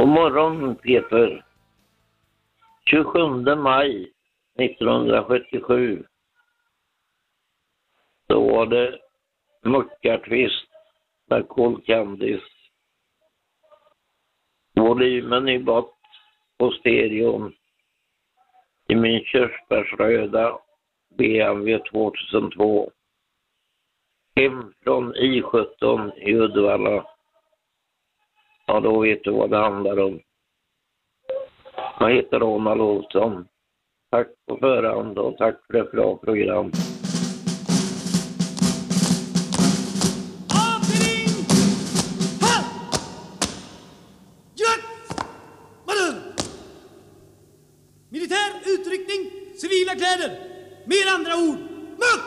God morgon Peter. 27 maj 1977. Då var det Muckartvist med Cold Candice. Volymen i bort på stereon i min körsbärsröda BMW 2002. Hem från I17 i Uddevalla. Ja, då vet du vad det handlar om. Jag heter Ronald Olsson. Tack på förhand och tack för ett bra program. Militär utryckning, civila kläder. Med andra ord,